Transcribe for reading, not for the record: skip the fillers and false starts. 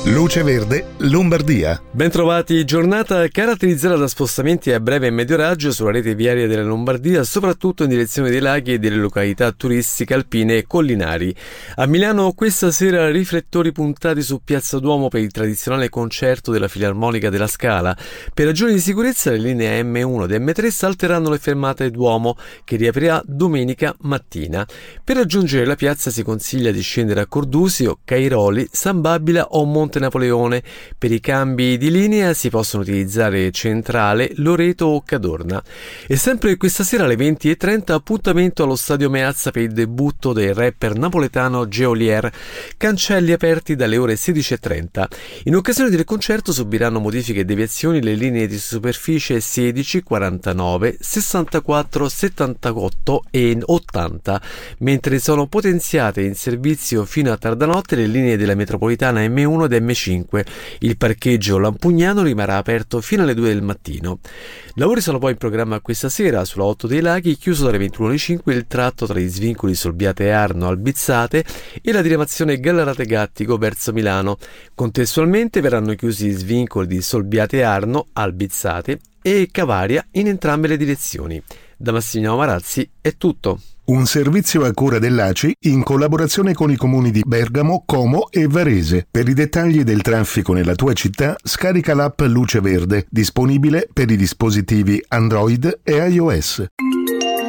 Luce Verde, Lombardia. Bentrovati, giornata caratterizzata da spostamenti a breve e medio raggio sulla rete viaria della Lombardia, soprattutto in direzione dei laghi e delle località turistiche alpine e collinari. A Milano questa sera riflettori puntati su Piazza Duomo per il tradizionale concerto della Filarmonica della Scala. Per ragioni di sicurezza le linee M1 e M3 salteranno le fermate Duomo, che riaprirà domenica mattina. Per raggiungere la piazza si consiglia di scendere a Cordusio, Cairoli, San Babila o Monte Napoleone. Per i cambi di linea si possono utilizzare Centrale, Loreto o Cadorna. E sempre questa sera alle 20:30 appuntamento allo Stadio Meazza per il debutto del rapper napoletano Geolier, cancelli aperti dalle ore 16:30. In occasione del concerto subiranno modifiche e deviazioni le linee di superficie 16, 49, 64, 78 e 80, mentre sono potenziate in servizio fino a tarda notte le linee della metropolitana M1 ed M5. Il parcheggio Lampugnano rimarrà aperto fino alle 2 del mattino. Lavori sono poi in programma questa sera sulla 8 dei Laghi, chiuso dalle 21:05 il tratto tra gli svincoli Solbiate e Arno Albizzate e la diramazione Gallarate Gattico verso Milano. Contestualmente verranno chiusi gli svincoli di Solbiate Arno Albizzate e Cavaria in entrambe le direzioni. Da Massimiliano Marazzi è tutto. Un servizio a cura dell'ACI in collaborazione con i comuni di Bergamo, Como e Varese. Per i dettagli del traffico nella tua città, scarica l'app Luce Verde, disponibile per i dispositivi Android e iOS.